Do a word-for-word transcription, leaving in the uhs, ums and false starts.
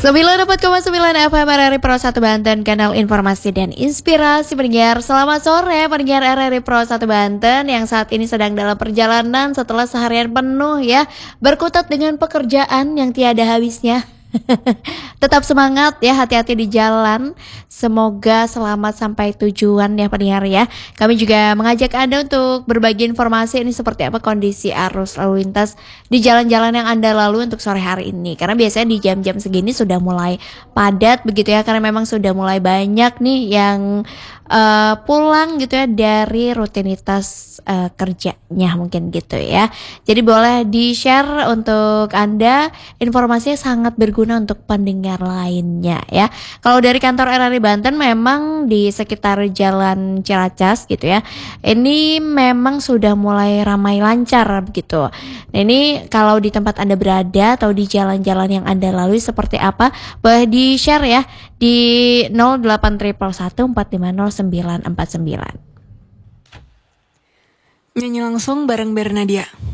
sembilan puluh empat koma sembilan F M R R I Pro satu Banten, kanal informasi dan inspirasi pendengar. Selamat sore pendengar R R I Pro satu Banten yang saat ini sedang dalam perjalanan setelah seharian penuh ya, berkutat dengan pekerjaan yang tiada habisnya. Tetap semangat ya, hati-hati di jalan. Semoga selamat sampai tujuan ya pendengar ya. Kami juga mengajak Anda untuk berbagi informasi ini seperti apa kondisi arus lalu lintas di jalan-jalan yang Anda lalui untuk sore hari ini. Karena biasanya di jam-jam segini sudah mulai padat begitu ya, karena memang sudah mulai banyak nih yang uh, pulang gitu ya dari rutinitas uh, kerjanya mungkin gitu ya. Jadi boleh di-share untuk Anda, informasinya sangat berguna untuk pendengar lainnya ya. Kalau dari kantor R R I Banten memang di sekitar Jalan Ciracas gitu ya, ini memang sudah mulai ramai lancar begitu. Nah ini kalau di tempat Anda berada atau di jalan-jalan yang Anda lalui seperti apa, boleh di-share ya di nol delapan satu satu empat lima nol sembilan empat sembilan. Nyanyi langsung bareng Bernadia.